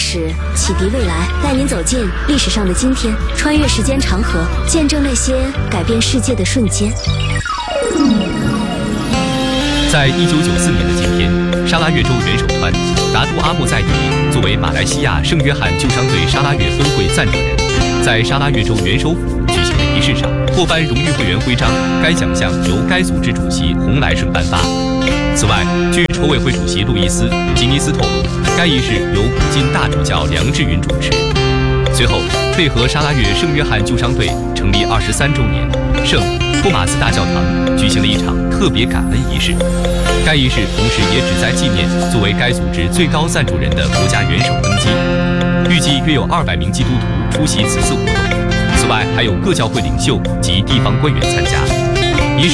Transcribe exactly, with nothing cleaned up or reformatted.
史，启迪未来，带您走进历史上的今天，穿越时间长河，见证那些改变世界的瞬间。 在一九九四年的今天，沙拉越州元首团达杜阿莫在迪作为马来西亚圣约翰救伤队沙拉越分会赞助人，在沙拉越州元首府举行的仪式上获颁荣誉会员徽章，该奖项由该组织主席洪来顺颁发。此外，据筹委会主席路易斯·吉尼斯透露，该仪式由古今大主教梁志云主持。随后，配合沙拉越圣约翰救伤队成立二十三周年，圣托马斯大教堂举行了一场特别感恩仪式。该仪式同时也旨在纪念作为该组织最高赞助人的国家元首登基。预计约有二百名基督徒出席此次活动，此外还有各教会领袖及地方官员参加。